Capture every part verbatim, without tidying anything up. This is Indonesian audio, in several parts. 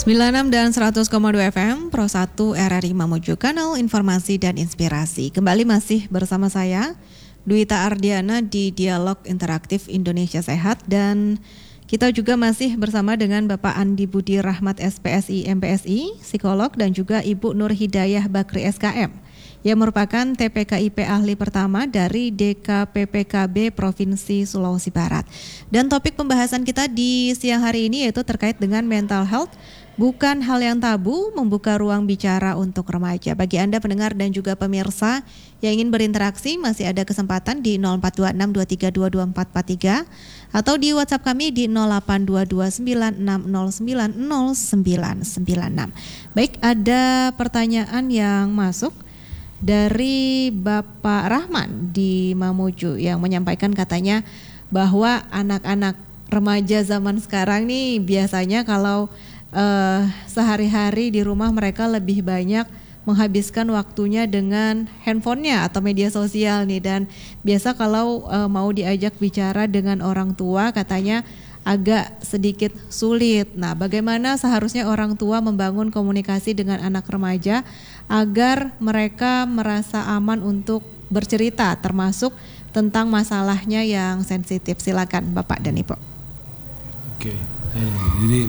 sembilan puluh enam dan seratus koma dua F M, Pro satu R R I Mamuju, kanal informasi dan inspirasi. Kembali masih bersama saya, Dwita Ardiana di Dialog Interaktif Indonesia Sehat. Dan kita juga masih bersama dengan Bapak Andi Budi Rahmat S P S I M P S I, psikolog, dan juga Ibu Nur Hidayah Bakri S K M, yang merupakan T P K I P ahli pertama dari D K P P K B Provinsi Sulawesi Barat. Dan topik pembahasan kita di siang hari ini yaitu terkait dengan mental health, bukan hal yang tabu, membuka ruang bicara untuk remaja. Bagi Anda pendengar dan juga pemirsa yang ingin berinteraksi, masih ada kesempatan di nol empat dua enam dua tiga dua dua empat empat tiga atau di WhatsApp kami di nol delapan dua dua sembilan enam nol sembilan nol sembilan sembilan enam. Baik, ada pertanyaan yang masuk dari Bapak Rahman di Mamuju yang menyampaikan katanya bahwa anak-anak remaja zaman sekarang nih biasanya kalau uh, sehari-hari di rumah mereka lebih banyak menghabiskan waktunya dengan handphonenya atau media sosial nih, dan biasa kalau uh, mau diajak bicara dengan orang tua katanya agak sedikit sulit. Nah, bagaimana seharusnya orang tua membangun komunikasi dengan anak remaja agar mereka merasa aman untuk bercerita, termasuk tentang masalahnya yang sensitif? Silakan Bapak dan Ibu. Oke, jadi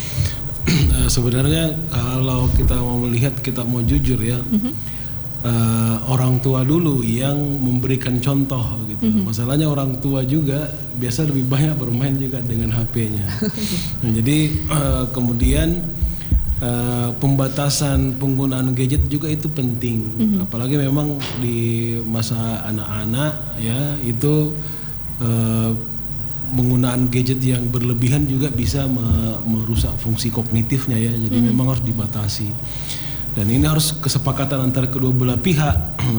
sebenarnya kalau kita mau melihat, kita mau jujur ya, mm-hmm. uh, orang tua dulu yang memberikan contoh gitu. Mm-hmm. Masalahnya orang tua juga biasa lebih banyak bermain juga dengan H P-nya. Nah, jadi uh, kemudian uh, pembatasan penggunaan gadget juga itu penting. Mm-hmm. Apalagi memang di masa anak-anak ya itu uh, penggunaan gadget yang berlebihan juga bisa merusak fungsi kognitifnya ya. Jadi mm-hmm. memang harus dibatasi. Dan ini harus kesepakatan antara kedua belah pihak,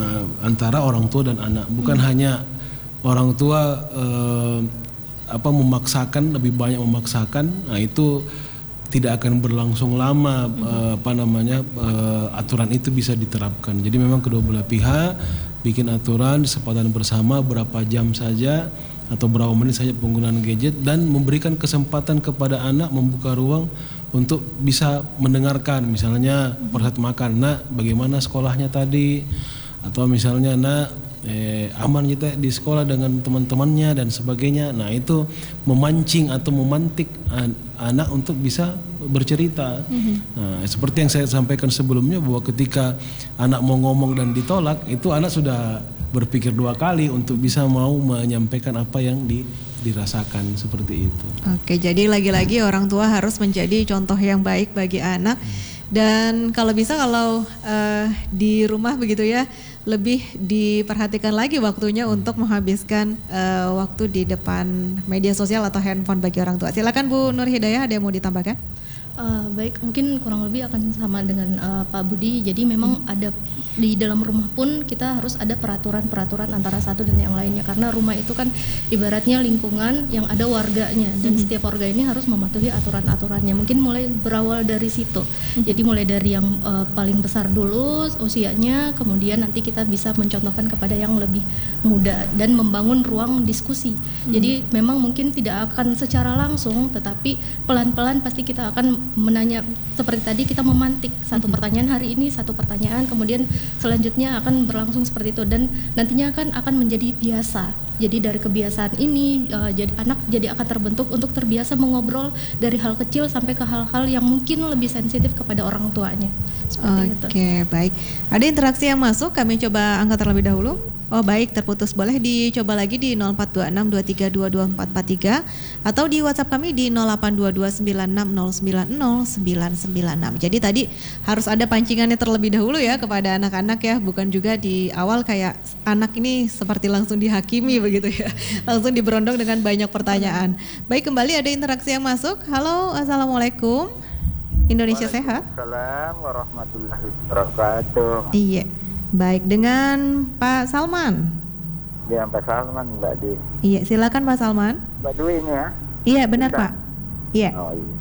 antara orang tua dan anak. Bukan mm-hmm. hanya orang tua eh, apa memaksakan, lebih banyak memaksakan. Nah, itu tidak akan berlangsung lama. Mm-hmm. eh, apa namanya eh, aturan itu bisa diterapkan. Jadi memang kedua belah pihak bikin aturan, kesepakatan bersama berapa jam saja atau berapa menit saja penggunaan gadget, dan memberikan kesempatan kepada anak membuka ruang untuk bisa mendengarkan, misalnya pada saat makan, nak bagaimana sekolahnya tadi, atau misalnya nak eh, aman kita di sekolah dengan teman-temannya dan sebagainya. Nah, itu memancing atau memantik an- anak untuk bisa bercerita. Mm-hmm. Nah, seperti yang saya sampaikan sebelumnya bahwa ketika anak mau ngomong dan ditolak, itu anak sudah berpikir dua kali untuk bisa mau menyampaikan apa yang di, dirasakan, seperti itu. Oke, jadi lagi-lagi orang tua harus menjadi contoh yang baik bagi anak. Dan kalau bisa kalau uh, di rumah begitu ya, lebih diperhatikan lagi waktunya untuk menghabiskan uh, waktu di depan media sosial atau handphone bagi orang tua. Silakan Bu Nur Hidayah, ada yang mau ditambahkan? Uh, baik, mungkin kurang lebih akan sama dengan uh, Pak Budi. Jadi memang hmm. ada di dalam rumah pun kita harus ada peraturan-peraturan antara satu dan yang lainnya, karena rumah itu kan ibaratnya lingkungan yang ada warganya, dan hmm. setiap warga ini harus mematuhi aturan-aturannya. Mungkin mulai berawal dari situ. Hmm. Jadi mulai dari yang uh, paling besar dulu usianya, kemudian nanti kita bisa mencontohkan kepada yang lebih muda dan membangun ruang diskusi. Hmm. Jadi memang mungkin tidak akan secara langsung, tetapi pelan-pelan pasti kita akan menanya, seperti tadi kita memantik satu hmm. pertanyaan hari ini, satu pertanyaan, kemudian selanjutnya akan berlangsung seperti itu, dan nantinya kan akan menjadi biasa. Jadi dari kebiasaan ini uh, jadi anak jadi akan terbentuk untuk terbiasa mengobrol dari hal kecil sampai ke hal-hal yang mungkin lebih sensitif kepada orang tuanya. Seperti itu. Oke, baik. Ada interaksi yang masuk, kami coba angkat terlebih dahulu. Oh baik, terputus. Boleh dicoba lagi di nol empat dua enam dua tiga dua dua empat empat tiga atau di WhatsApp kami di nol delapan dua dua sembilan enam nol sembilan nol sembilan sembilan enam. Jadi tadi harus ada pancingannya terlebih dahulu ya kepada anak-anak ya, bukan juga di awal kayak anak ini seperti langsung dihakimi begitu ya, langsung diberondong dengan banyak pertanyaan. Baik, kembali ada interaksi yang masuk. Halo, assalamualaikum. Indonesia Sehat. Waalaikumsalam warahmatullahi wabarakatuh. Iya. Baik, dengan Pak Salman. Ya, Pak Salman, Mbak Dwi. Iya, silakan Pak Salman. Mbak Dwi ini ya? Iya, benar Bisa? Pak. Iya. Oh iya.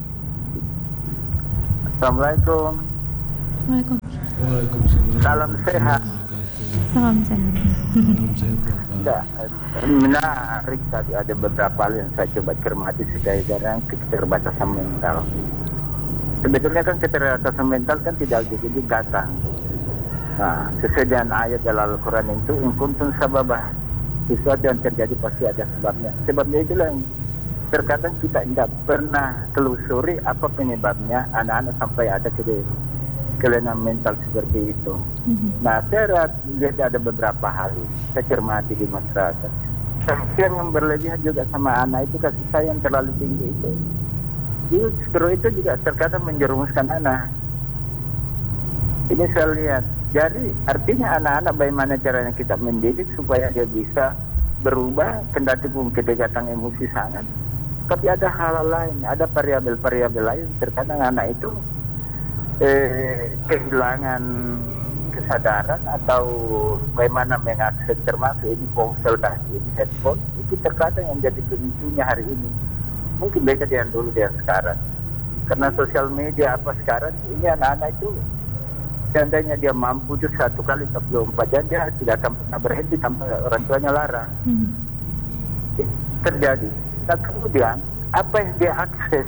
Assalamualaikum. Waalaikumsalam. Waalaikumsalam. Salam sehat. Salam sehat. Salam sehat Pak. Enggak, menarik tadi ada beberapa hal yang saya coba cermati sekali dengan keterbatasan mental. Sebetulnya kan keterbatasan mental kan tidak jadi datang. Nah, sesuai dengan ayat dalam Al-Quran itu, in kuntum sababah, sesuatu yang terjadi pasti ada sebabnya. Sebabnya itulah yang terkadang kita tidak pernah telusuri apa penyebabnya anak-anak sampai ada ke kelainan mental seperti itu. Mm-hmm. Nah, saya lihat ada beberapa hal saya cermati di masyarakat. Kasihan yang berlebihan juga sama anak itu, kasih sayang terlalu tinggi itu. Justru itu juga terkadang menjerumuskan anak. Ini saya lihat. Jadi artinya anak-anak bagaimana caranya kita mendidik supaya dia bisa berubah, kendati pun kedekatan emosi sangat. Tapi ada hal lain, ada variabel-variabel lain. Terkadang anak itu eh, kehilangan kesadaran atau bagaimana mengakses, termasuk ini ponsel tadi, ini handphone, itu terkadang yang jadi pemicunya hari ini. Mungkin beda dengan dulu dengan sekarang. Karena sosial media apa sekarang, ini anak-anak itu seandainya dia mampu itu satu kali dua puluh empat jam dia tidak akan pernah berhenti tanpa orang tuanya larang. Hmm. Terjadi. Dan kemudian apa yang dia akses?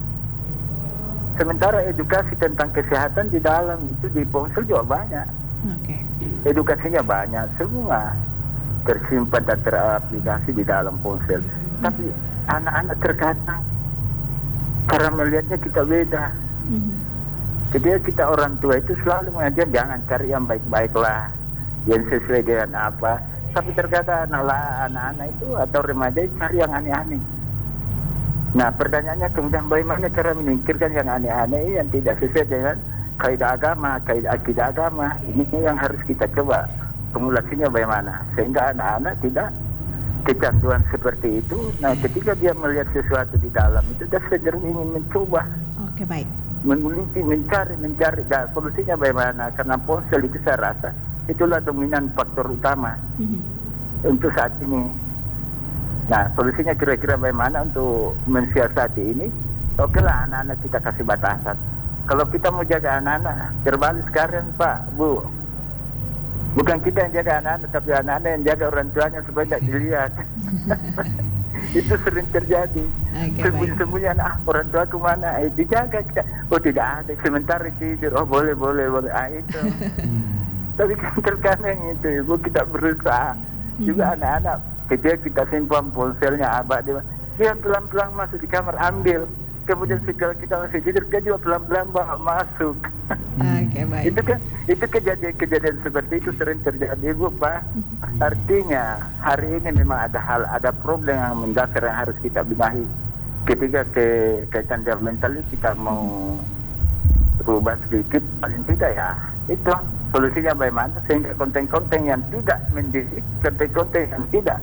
Sementara edukasi tentang kesehatan di dalam itu di ponsel juga banyak. Okay. Edukasinya banyak, semua tersimpan dan teraplikasi di dalam ponsel. Hmm. Tapi anak-anak terkadang karena melihatnya kita beda. Mm-hmm. Ketika kita orang tua itu selalu mengajar jangan cari yang baik-baik lah, yang sesuai dengan apa. Tapi terkadang anak-anak itu atau remaja cari yang aneh-aneh. Nah, pertanyaannya kemudian bagaimana cara menyingkirkan yang aneh-aneh yang tidak sesuai dengan kaidah agama, kaidah akidah agama. Ini yang harus kita coba formulasinya bagaimana sehingga anak-anak tidak kecanduan seperti itu. Nah, ketika dia melihat sesuatu di dalam itu, dia cenderung ingin mencoba. Oke, baik. Meneliti, mencari, mencari. Dan solusinya bagaimana? Karena ponsel itu saya rasa itulah dominan faktor utama mm-hmm. untuk saat ini. Nah, solusinya kira-kira bagaimana untuk mensiasati ini? Oke lah, anak-anak kita kasih batasan. Kalau kita mau jaga anak-anak, terbalik sekarang Pak, Bu. Bukan kita yang jaga anak-anak, tapi anak-anak yang jaga orang tuanya supaya tidak dilihat. Itu sering terjadi. Okay, sembunyi-sembunyi anak, ah, orang tua ke mana? Eh, dijaga kita. Oh tidak ada, sementara tidur. Oh boleh, boleh, boleh. Ah itu. Tapi kan terkadang itu, Ibu, kita berusaha. Juga anak-anak, ketika kita simpan ponselnya abah, dia, dia pelan-pelan masuk di kamar, ambil. Kemudian setelah kita masih tidur, dia juga pelan-pelan bawa masuk. Okay, baik. Itu kan, itu kejadian-kejadian seperti itu sering terjadi, Bu, Pak. Artinya hari ini memang ada hal, ada problem yang mendasar yang harus kita benahi. Ketika ke kaitan dengan mental ini kita mau berubah sedikit, paling tidak ya itu solusinya bagaimana sehingga konten-konten yang tidak mendidik, konten-konten yang tidak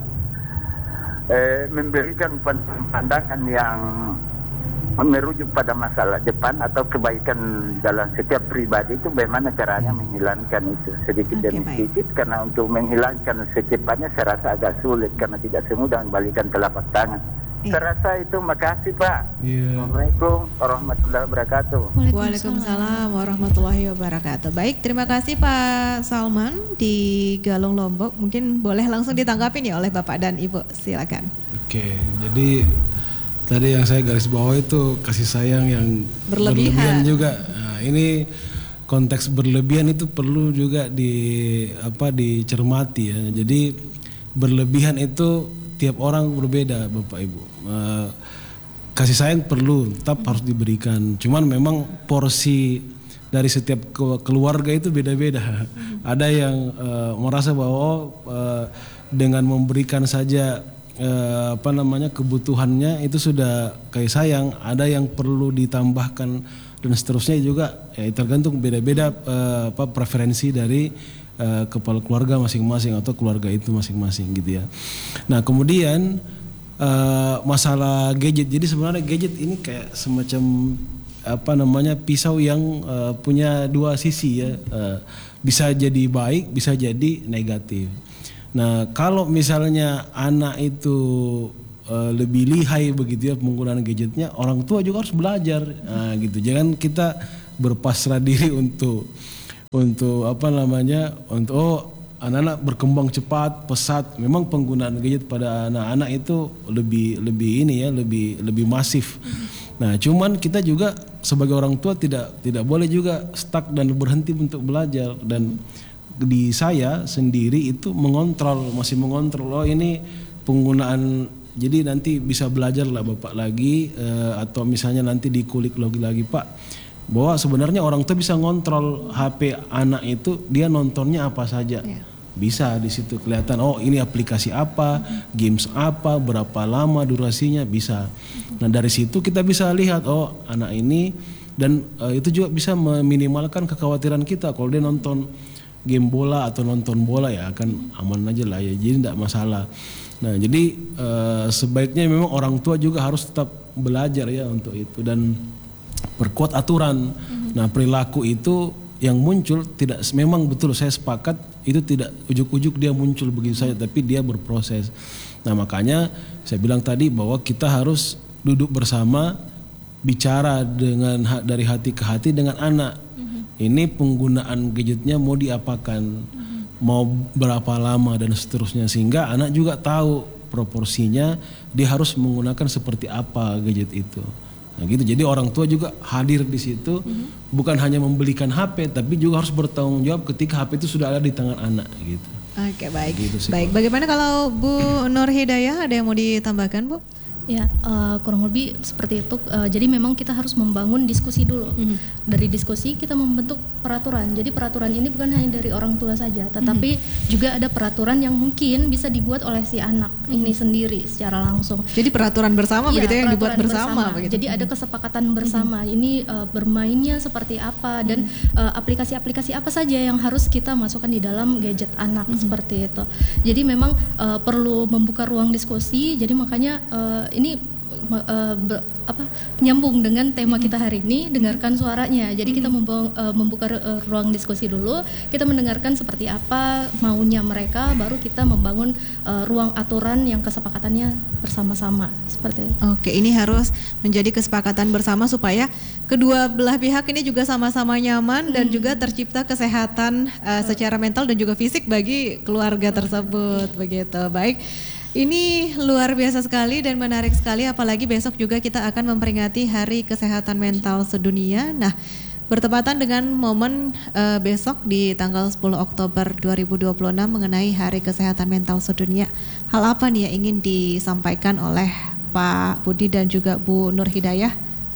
eh, memberikan pandangan yang merujuk pada masalah depan atau kebaikan dalam setiap pribadi itu bagaimana caranya menghilangkan itu sedikit demi okay, sedikit. Karena untuk menghilangkan secepatnya saya rasa agak sulit karena tidak semudah membalikan telapak tangan. Yeah. Saya rasa itu. Makasih Pak. Yeah. Assalamualaikum warahmatullahi wabarakatuh. Waalaikumsalam warahmatullahi wabarakatuh. Baik, terima kasih Pak Salman di Galung Lombok. Mungkin boleh langsung ditanggapi nih oleh Bapak dan Ibu, silakan. Oke, okay, jadi tadi yang saya garis bawah itu kasih sayang yang berlebihan, berlebihan juga. Nah, ini konteks berlebihan itu perlu juga di apa dicermati ya. Jadi berlebihan itu tiap orang berbeda, Bapak Ibu. Uh, kasih sayang perlu, tetap harus diberikan. Cuman memang porsi dari setiap keluarga itu beda-beda. Hmm. Ada yang uh, merasa bahwa uh, dengan memberikan saja Eh, apa namanya kebutuhannya itu sudah kayak sayang, ada yang perlu ditambahkan dan seterusnya juga ya tergantung beda-beda eh, apa preferensi dari eh, kepala keluarga masing-masing atau keluarga itu masing-masing gitu ya. Nah kemudian eh, masalah gadget, jadi sebenarnya gadget ini kayak semacam apa namanya pisau yang eh, punya dua sisi ya, eh, bisa jadi baik bisa jadi negatif. Nah, kalau misalnya anak itu uh, lebih lihai begitu ya penggunaan gadgetnya, orang tua juga harus belajar. Nah, gitu. Jangan kita berpasrah diri untuk untuk apa namanya? Untuk oh anak-anak berkembang cepat, pesat. Memang penggunaan gadget pada anak-anak itu lebih lebih ini ya, lebih lebih masif. Nah, cuman kita juga sebagai orang tua tidak tidak boleh juga stuck dan berhenti untuk belajar. Dan di saya sendiri itu mengontrol, masih mengontrol. Oh ini penggunaan, jadi nanti bisa belajar lah Bapak lagi, eh, atau misalnya nanti dikulik lagi lagi Pak. Bahwa sebenarnya orang tua bisa ngontrol H P anak itu, dia nontonnya apa saja. Yeah. Bisa di situ kelihatan, oh ini aplikasi apa, mm-hmm. games apa, berapa lama durasinya, bisa. Mm-hmm. Nah dari situ kita bisa lihat, oh anak ini, dan uh, itu juga bisa meminimalkan kekhawatiran kita. Kalau dia nonton game bola atau nonton bola ya akan aman aja lah ya, jadi tidak masalah. Nah jadi uh, sebaiknya memang orang tua juga harus tetap belajar ya untuk itu, dan perkuat aturan. Mm-hmm. Nah perilaku itu yang muncul tidak, memang betul saya sepakat, itu tidak ujuk-ujuk dia muncul begitu saja, tapi dia berproses. Nah makanya saya bilang tadi bahwa kita harus duduk bersama, bicara dengan dari hati ke hati dengan anak. Mm-hmm. Ini penggunaan gadgetnya mau diapakan, mm-hmm. mau berapa lama dan seterusnya, sehingga anak juga tahu proporsinya dia harus menggunakan seperti apa gadget itu. Nah gitu, jadi orang tua juga hadir di situ, mm-hmm. bukan hanya membelikan H P, tapi juga harus bertanggung jawab ketika H P itu sudah ada di tangan anak gitu. Oke, baik. Gitu sih, baik. Bagaimana kalau Bu Nur Hidayah, ada yang mau ditambahkan Bu? Ya, uh, kurang lebih seperti itu. Uh, jadi memang kita harus membangun diskusi dulu. Mm-hmm. Dari diskusi kita membentuk peraturan. Jadi peraturan ini bukan hanya dari orang tua saja, tetapi mm-hmm. juga ada peraturan yang mungkin bisa dibuat oleh si anak mm-hmm. ini sendiri secara langsung. Jadi peraturan bersama ya, begitu ya, yang dibuat bersama, bersama. Begitu. Jadi ada kesepakatan bersama. Mm-hmm. Ini uh, bermainnya seperti apa, dan uh, aplikasi-aplikasi apa saja yang harus kita masukkan di dalam gadget anak, mm-hmm. seperti itu. Jadi memang uh, perlu membuka ruang diskusi. Jadi makanya uh, ini uh, ber, apa nyambung dengan tema kita hari ini, dengarkan suaranya. Jadi kita membuang, uh, membuka uh, ruang diskusi dulu, kita mendengarkan seperti apa maunya mereka, baru kita membangun uh, ruang aturan yang kesepakatannya bersama-sama seperti itu. Oke, ini harus menjadi kesepakatan bersama supaya kedua belah pihak ini juga sama-sama nyaman, hmm. dan juga tercipta kesehatan uh, secara mental dan juga fisik bagi keluarga tersebut. Begitu. Baik. Ini luar biasa sekali dan menarik sekali, apalagi besok juga kita akan memperingati Hari Kesehatan Mental Sedunia. Nah, bertepatan dengan momen uh, besok di tanggal sepuluh Oktober dua ribu dua puluh enam mengenai Hari Kesehatan Mental Sedunia, hal apa nih yang ingin disampaikan oleh Pak Budi dan juga Bu Nur Hidayah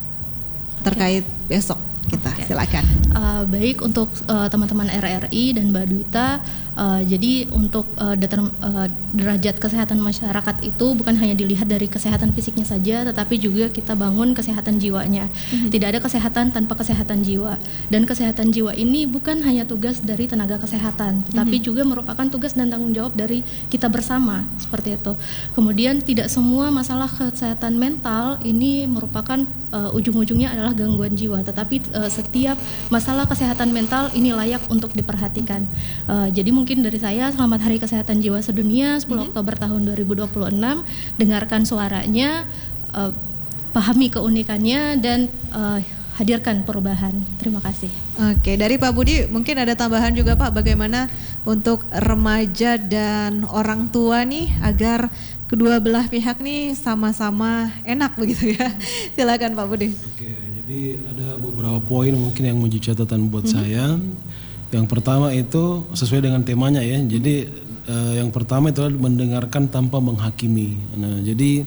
terkait okay. besok kita? Okay. Silakan. Uh, baik, untuk uh, teman-teman R R I dan Mbak Dwita. Uh, jadi untuk uh, deter, uh, derajat kesehatan masyarakat itu bukan hanya dilihat dari kesehatan fisiknya saja, tetapi juga kita bangun kesehatan jiwanya. Mm-hmm. Tidak ada kesehatan tanpa kesehatan jiwa. Dan kesehatan jiwa ini bukan hanya tugas dari tenaga kesehatan, tetapi mm-hmm. juga merupakan tugas dan tanggung jawab dari kita bersama, seperti itu. Kemudian tidak semua masalah kesehatan mental ini merupakan uh, ujung-ujungnya adalah gangguan jiwa, tetapi uh, setiap masalah kesehatan mental ini layak untuk diperhatikan. Uh, jadi mungkin dari saya, selamat Hari Kesehatan Jiwa Sedunia sepuluh mm-hmm. Oktober tahun dua ribu dua puluh enam. Dengarkan suaranya, uh, pahami keunikannya, dan uh, hadirkan perubahan. Terima kasih. Oke, dari Pak Budi mungkin ada tambahan juga Pak, bagaimana untuk remaja dan orang tua nih agar kedua belah pihak nih sama-sama enak begitu ya. Silakan Pak Budi. Oke, jadi ada beberapa poin mungkin yang menjadi catatan buat mm-hmm. saya. Yang pertama itu sesuai dengan temanya ya. Jadi eh, yang pertama itu adalah mendengarkan tanpa menghakimi. Nah, jadi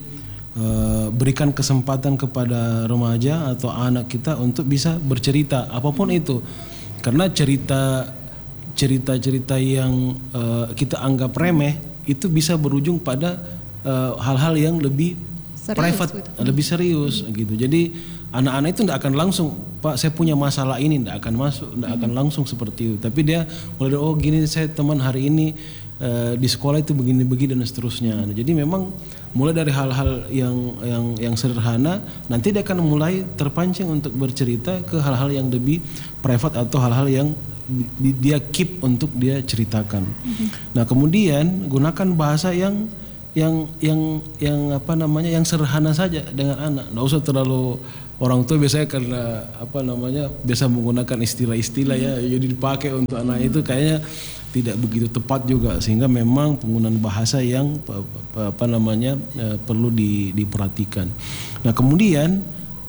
eh, berikan kesempatan kepada remaja atau anak kita untuk bisa bercerita apapun itu. Karena cerita cerita-cerita yang eh, kita anggap remeh itu bisa berujung pada eh, hal-hal yang lebih serius, private, gitu. lebih serius hmm. gitu. Jadi anak-anak itu tidak akan langsung, Pak saya punya masalah ini, tidak akan masuk, tidak hmm. akan langsung seperti itu. Tapi dia mulai, oh gini saya teman hari ini uh, di sekolah itu begini-begini dan seterusnya. Nah, jadi memang mulai dari hal-hal yang yang yang sederhana, nanti dia akan mulai terpancing untuk bercerita ke hal-hal yang lebih private atau hal-hal yang di, dia keep untuk dia ceritakan. Hmm. Nah kemudian gunakan bahasa yang yang yang yang apa namanya yang sederhana saja dengan anak, nggak usah terlalu orang tua biasanya karena apa namanya biasa menggunakan istilah-istilah ya, jadi dipakai untuk anak itu kayaknya tidak begitu tepat juga, sehingga memang penggunaan bahasa yang apa namanya perlu di, diperhatikan. Nah kemudian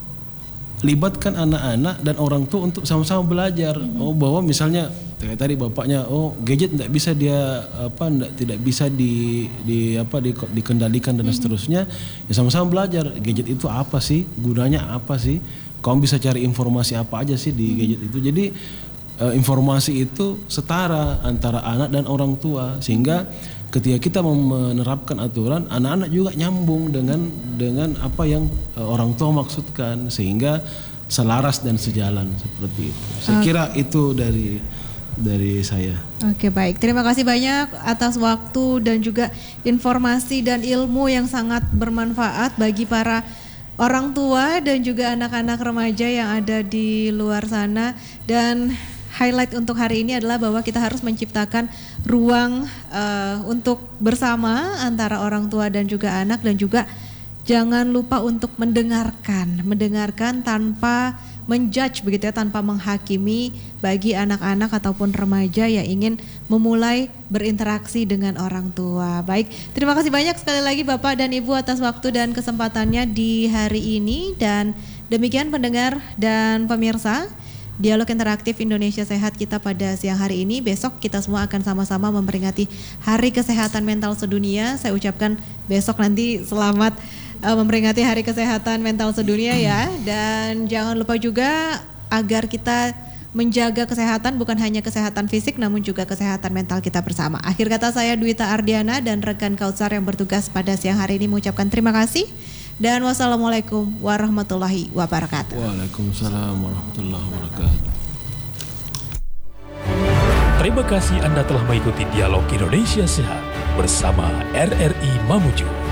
libatkan anak-anak dan orang tua untuk sama-sama belajar. Mm-hmm. Oh bahwa misalnya kayak tadi bapaknya, oh gadget tidak bisa dia apa enggak, tidak bisa di, di apa di, dikendalikan dan mm-hmm. seterusnya. Ya sama-sama belajar gadget itu apa sih, gunanya apa sih? Kamu bisa cari informasi apa aja sih di mm-hmm. gadget itu. Jadi uh, informasi itu setara antara anak dan orang tua, sehingga ketika kita menerapkan aturan, anak-anak juga nyambung dengan dengan apa yang uh, orang tua maksudkan, sehingga selaras dan sejalan seperti itu. Saya kira itu dari dari saya. Oke, baik. Terima kasih banyak atas waktu dan juga informasi dan ilmu yang sangat bermanfaat bagi para orang tua dan juga anak-anak remaja yang ada di luar sana. Dan highlight untuk hari ini adalah bahwa kita harus menciptakan ruang uh, untuk bersama antara orang tua dan juga anak, dan juga jangan lupa untuk mendengarkan, mendengarkan tanpa menjudge begitu ya, tanpa menghakimi bagi anak-anak ataupun remaja yang ingin memulai berinteraksi dengan orang tua. Baik, terima kasih banyak sekali lagi Bapak dan Ibu atas waktu dan kesempatannya di hari ini, dan demikian pendengar dan pemirsa Dialog Interaktif Indonesia Sehat kita pada siang hari ini. Besok kita semua akan sama-sama memperingati Hari Kesehatan Mental Sedunia. Saya ucapkan besok nanti selamat uh, memperingati Hari Kesehatan Mental Sedunia ya. Dan jangan lupa juga agar kita menjaga kesehatan, bukan hanya kesehatan fisik namun juga kesehatan mental kita bersama. Akhir kata saya Dwita Ardiana dan rekan Kautsar yang bertugas pada siang hari ini mengucapkan terima kasih. Dan wassalamualaikum warahmatullahi wabarakatuh. Waalaikumsalam warahmatullahi wabarakatuh. Terima kasih Anda telah mengikuti Dialog Indonesia Sehat bersama R R I Mamuju.